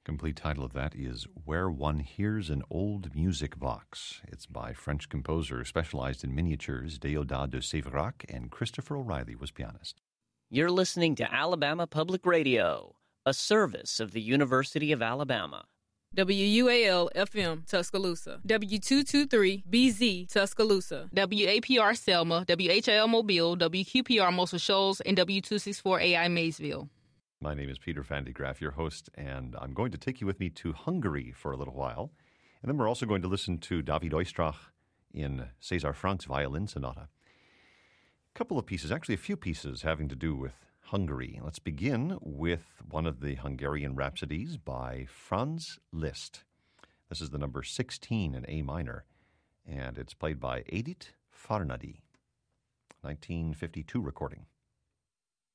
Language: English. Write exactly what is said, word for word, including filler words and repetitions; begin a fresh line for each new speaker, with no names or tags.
Complete title of that is Where One Hears an Old Music Box. It's by French composer specialized in miniatures Déodat de Séverac, and Christopher O'Reilly was pianist.
You're listening to Alabama Public Radio, a service of the University of Alabama.
W U A L F M Tuscaloosa, W two twenty-three B Z Tuscaloosa,
W A P R Selma, W H L Mobile, W Q P R Muscle Shoals, and W two sixty-four A I Maysville.
My name is Peter Van de Graaf, your host, and I'm going to take you with me to Hungary for a little while. And then we're also going to listen to David Oistrakh in César Franck's Violin Sonata. A couple of pieces, actually a few pieces, having to do with Hungary. Let's begin with one of the Hungarian Rhapsodies by Franz Liszt. This is the number sixteen in A minor, and it's played by Edith Farnady, nineteen fifty-two recording.